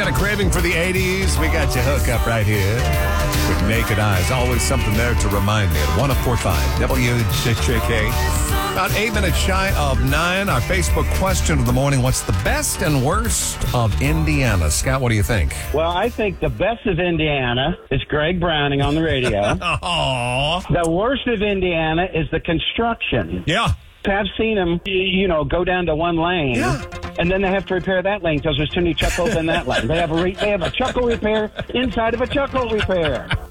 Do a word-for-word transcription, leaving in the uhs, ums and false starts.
got a craving for the eighties? We got you hooked up right here with Naked Eyes. Always something there to remind me at one oh four point five W J J K. About eight minutes shy of nine. Our Facebook question of the morning: what's the best and worst of Indiana? Scott, what do you think? Well, I think the best of Indiana is Greg Browning on the radio. Aww. The worst of Indiana is the construction. Yeah. I've seen them, you know, go down to one lane, yeah. and then they have to repair that lane because there's too many chuckles in that lane. They have a re- they have a chuckle repair inside of a chuckle repair.